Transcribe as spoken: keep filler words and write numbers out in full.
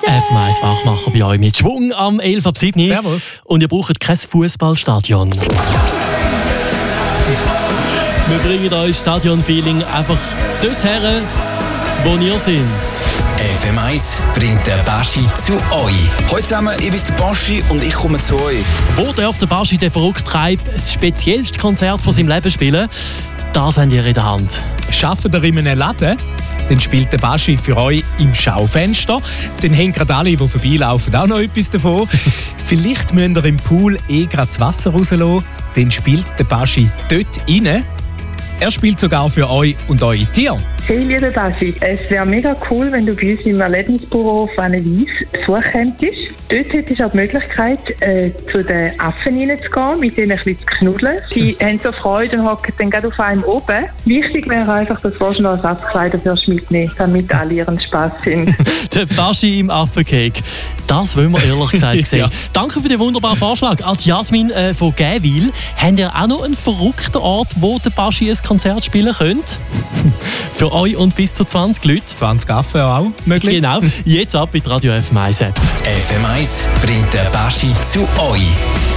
F M eins Wachmacher bei euch mit Schwung am elf ab sieben. Servus. Und ihr braucht kein Fußballstadion. Wir bringen euch Stadion-Feeling einfach dort her, wo ihr seid. F M eins bringt der Baschi zu euch. Hallo zusammen, ich bin der Baschi und ich komme zu euch. Wo darf der Baschi, der verrückt treibt, das speziellste Konzert von seinem Leben spielen? Das habt ihr in der Hand. Arbeitet ihr in einem Laden? Dann spielt der Baschi für euch im Schaufenster. Dann haben gerade alle, die vorbeilaufen, auch noch etwas davon. Vielleicht müsst ihr im Pool eh gerade das Wasser rauslassen. Dann spielt der Baschi dort rein. Er spielt sogar für euch und eure Tiere. Hey, lieber Baschi, es wäre mega cool, wenn du bei uns im Erlebnisbüro auf eine Wiese Besuch könntest. Dort hättest du auch die Möglichkeit, äh, zu den Affen reinzugehen, mit ihnen ein bisschen zu knuddeln. Sie haben so Freude und hocken dann gerade auf einem oben. Wichtig wäre einfach, dass du noch Ersatzkleider mitnehmen, damit alle ihren Spass haben. Der Baschi im Affencake. Das wollen wir ehrlich gesagt sehen. Ja. Danke für den wunderbaren Vorschlag. An Jasmin äh, von Gäwil. Habt ihr auch noch einen verrückten Ort, wo der Baschi ein Konzert spielen könnt? Für euch und bis zu zwanzig Leute. zwanzig Affen auch möglich. Genau. Jetzt ab mit Radio F M eins App. F M eins bringt der Baschi zu euch.